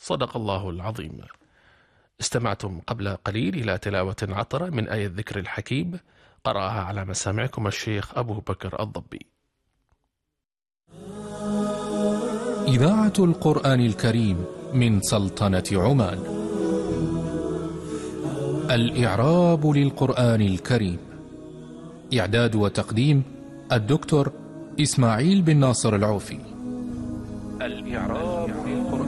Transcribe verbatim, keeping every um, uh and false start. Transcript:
صدق الله العظيم. استمعتم قبل قليل إلى تلاوة عطرة من آية الذكر الحكيم قرأها على مسامعكم الشيخ أبو بكر الضبي. إذاعة القرآن الكريم من سلطنة عمان. الإعراب للقرآن الكريم. إعداد وتقديم الدكتور إسماعيل بن ناصر العوفي. الإعراب